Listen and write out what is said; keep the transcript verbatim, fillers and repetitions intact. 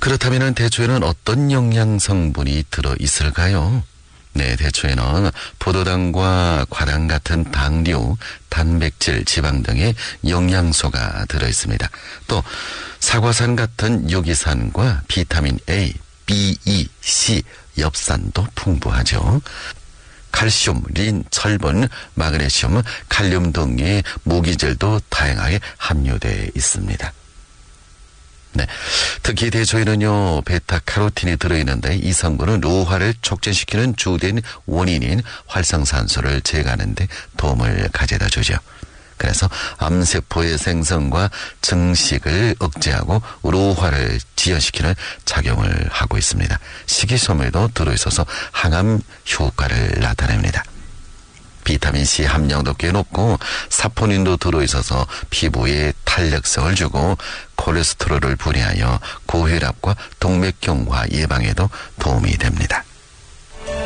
그렇다면 대초에는 어떤 영양 성분이 들어 있을까요? 네, 대초에는 포도당과 과당 같은 당류, 단백질, 지방 등의 영양소가 들어 있습니다. 또 사과산 같은 유기산과 비타민 A, B, E, C, 엽산도 풍부하죠. 칼슘, 린, 철분, 마그네슘, 칼륨 등의 무기질도 다양하게 함유되어 있습니다. 네, 특히 대초에는요 베타카로틴이 들어있는데 이 성분은 노화를 촉진시키는 주된 원인인 활성산소를 제거하는 데 도움을 가져다 주죠. 그래서 암세포의 생성과 증식을 억제하고 노화를 지연시키는 작용을 하고 있습니다. 식이섬유도 들어있어서 항암 효과를 나타냅니다. 비타민C 함량도 꽤 높고 사포닌도 들어있어서 피부에 탄력성을 주고 콜레스테롤을 분해하여 고혈압과 동맥경화 예방에도 도움이 됩니다.